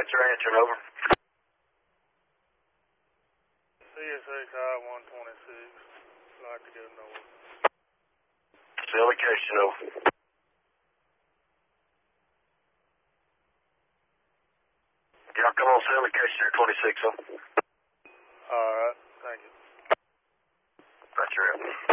Dispatcher answering over. CSX I-126. Like to get a note. Location over. Y'all come on, send location here, 26, huh? Alright, thank you. Dispatcher out.